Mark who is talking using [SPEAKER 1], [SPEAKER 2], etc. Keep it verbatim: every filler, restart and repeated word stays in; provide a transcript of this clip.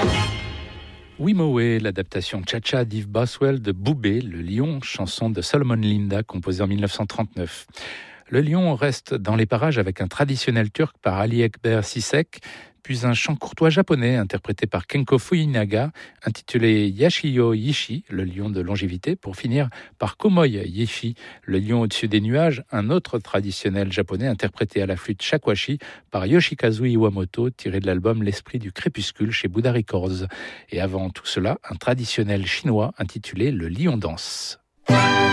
[SPEAKER 1] Wimowe, l'adaptation Cha-Cha d'Yves Boswell de Boubé, le lion, chanson de Solomon Linda, composée en dix-neuf cent trente-neuf. Le lion reste dans les parages avec un traditionnel turc par Ali Ekber Sisek, puis un chant courtois japonais interprété par Kenko Fuyinaga, intitulé Yashiyo Yishi, le lion de longévité, pour finir par Komoi Yishi, le lion au-dessus des nuages, un autre traditionnel japonais interprété à la flûte shakuhachi par Yoshikazu Iwamoto, tiré de l'album L'Esprit du Crépuscule chez Buddha Records. Et avant tout cela, un traditionnel chinois intitulé Le Lion danse.